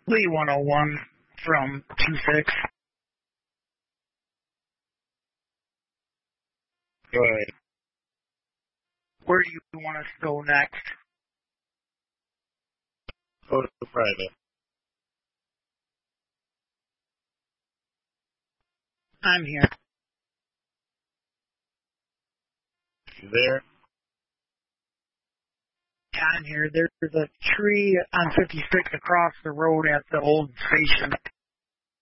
Lee 101 from 26. Go ahead. Where do you want us to go next? Go to the private. I'm here. You there? Yeah, I'm here. There's a tree on 56 across the road at the old station.